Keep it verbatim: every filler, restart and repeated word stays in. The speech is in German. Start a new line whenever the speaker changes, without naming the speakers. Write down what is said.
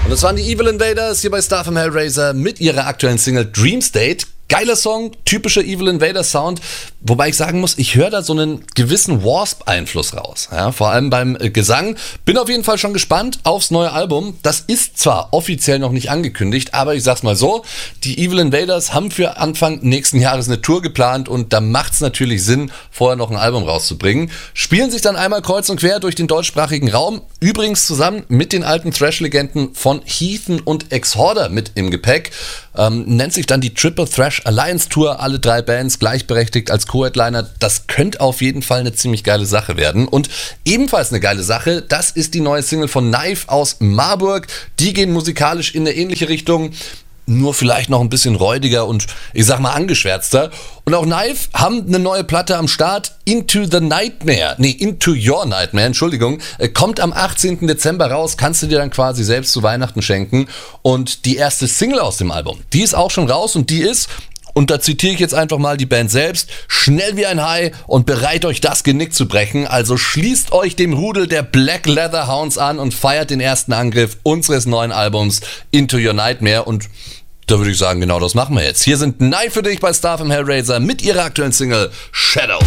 Und das waren die Evil Invaders hier bei Star vom Hellraiser mit ihrer aktuellen Single Dream State. Geiler Song, typischer Evil Invader Sound, wobei ich sagen muss, ich höre da so einen gewissen Wasp-Einfluss raus, ja, vor allem beim äh, Gesang. Bin auf jeden Fall schon gespannt aufs neue Album. Das ist zwar offiziell noch nicht angekündigt, aber ich sag's mal so, die Evil Invaders haben für Anfang nächsten Jahres eine Tour geplant und da macht's natürlich Sinn, vorher noch ein Album rauszubringen. Spielen sich dann einmal kreuz und quer durch den deutschsprachigen Raum, übrigens zusammen mit den alten Thrash-Legenden von Heathen und Exhorder mit im Gepäck. Ähm, nennt sich dann die Triple Thrash Alliance Tour, alle drei Bands gleichberechtigt als Co-Headliner. Das könnte auf jeden Fall eine ziemlich geile Sache werden. Und ebenfalls eine geile Sache, das ist die neue Single von Knife aus Marburg. Die gehen musikalisch in eine ähnliche Richtung, nur vielleicht noch ein bisschen räudiger und ich sag mal angeschwärzter. Und auch Knife haben eine neue Platte am Start, Into the Nightmare, nee, Into Your Nightmare, Entschuldigung, kommt am achtzehnten Dezember raus, kannst du dir dann quasi selbst zu Weihnachten schenken. Und die erste Single aus dem Album, die ist auch schon raus und die ist, und da zitiere ich jetzt einfach mal die Band selbst, schnell wie ein Hai und bereit euch das Genick zu brechen. Also schließt euch dem Rudel der Black Leather Hounds an und feiert den ersten Angriff unseres neuen Albums Into Your Nightmare. Und da würde ich sagen, genau das machen wir jetzt. Hier sind Knife für dich bei Star vom Hellraiser mit ihrer aktuellen Single Shadow.